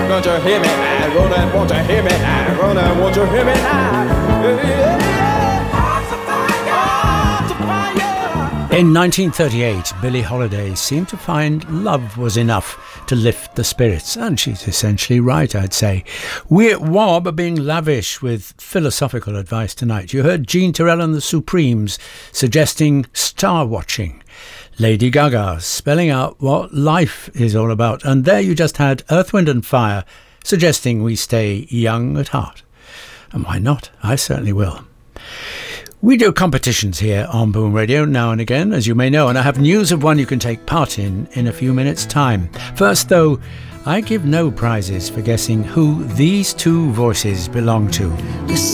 Don't you hear me now? Ronan, won't you hear me now? Ronan, won't you hear me now? In 1938, Billie Holiday seemed to find love was enough to lift the spirits, and she's essentially right, I'd say. We at WAB are being lavish with philosophical advice tonight. You heard Jean Terrell and the Supremes suggesting star watching. Lady Gaga spelling out what life is all about, and there you just had Earth, Wind and Fire suggesting we stay young at heart. And why not? I certainly will. We do competitions here on Boom Radio now and again, as you may know, and I have news of one you can take part in a few minutes' time. First, though, I give no prizes for guessing who these two voices belong to.